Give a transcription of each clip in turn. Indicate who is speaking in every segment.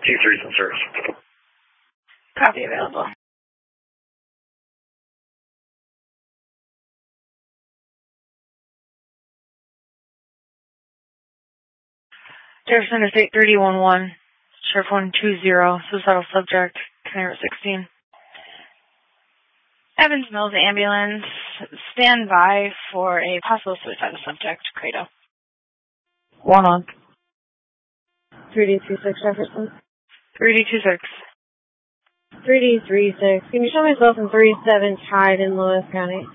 Speaker 1: 2-3's in service.
Speaker 2: Copy available. Jefferson Estate 3011, Sheriff 120, suicidal subject, County Route 16. Evans Mills ambulance, stand by for a possible suicidal subject, Credo.
Speaker 3: 1 on. 3D26 Jefferson.
Speaker 2: 3D26.
Speaker 3: 3D36. Can you show myself in 37 Tide in Lewis County?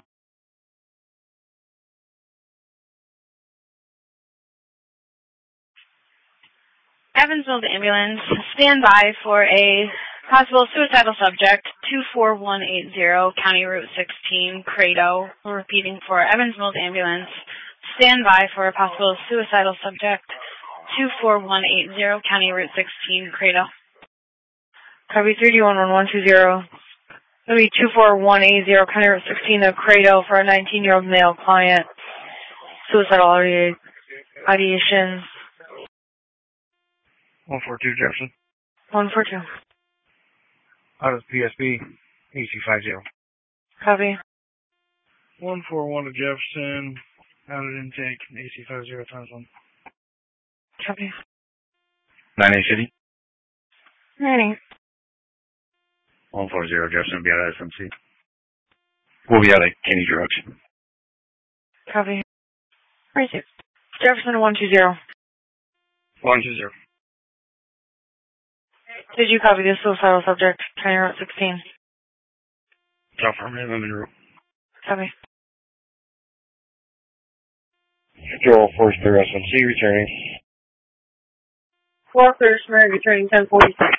Speaker 2: Evans Mills ambulance, stand by for a possible suicidal subject, 24180, County Route 16, Credo. We're repeating for Evans Mills ambulance, stand by for a possible suicidal subject, 24180, County Route 16, Credo. Copy 3D11120. That'll be 24180, County Route 16 of Credo for a 19-year-old male client. Suicidal ideation.
Speaker 1: 142 Jefferson.
Speaker 2: 142.
Speaker 1: Out of PSB, AC50.
Speaker 2: Copy.
Speaker 1: 141 to Jefferson. Out of intake, AC50 times 1.
Speaker 2: Copy.
Speaker 1: 9A City.
Speaker 2: 9A.
Speaker 1: 140 Jefferson will be out of SMC. We'll be out at Kenny Drugs.
Speaker 2: Copy. Receive. Jefferson 120.
Speaker 1: 120.
Speaker 2: Did you copy the suicidal subject, County Route 16?
Speaker 1: Affirmative, I'm en route.
Speaker 2: Copy.
Speaker 1: Joel Forster, SMC, returning.
Speaker 3: 4 First Mary, returning 1046.